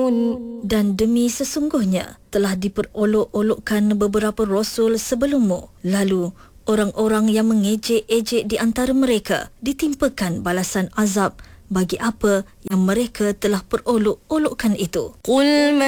Dan demi sesungguhnya telah diperolok-olokkan beberapa rasul sebelummu, lalu orang-orang yang mengejek-ejek di antara mereka ditimpakan balasan azab bagi apa yang mereka telah perolok-olokkan itu.